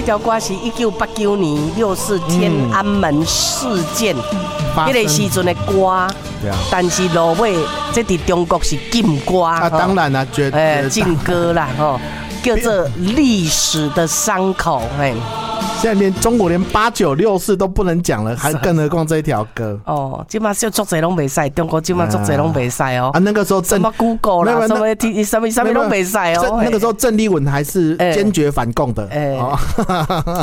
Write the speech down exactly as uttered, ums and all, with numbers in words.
条歌是一九八九年六四天安门事件，迄、嗯、个时阵的歌。对啊。但是落尾，这伫中国是禁歌啊， 当然啦，绝对禁歌啦，吼，叫做历史的伤口，哎。 现在连中国连八九六四都不能讲了，还更何况这一条歌哦。今嘛就作侪拢袂使，中国今嘛作侪拢袂使哦。 啊，那个时候什么 Google 啦，什么 T 什么什么拢袂使哦。 那个时候郑丽文还是坚决反共的。哎、哦，